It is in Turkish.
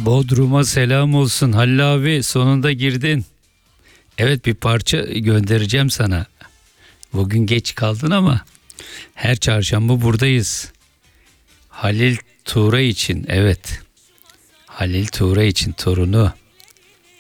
Bodrum'a selam olsun Halil abi, sonunda girdin. Evet, bir parça göndereceğim sana. Bugün geç kaldın ama her çarşamba buradayız. Halil Tuğra için, evet. Halil Tuğra için, torunu.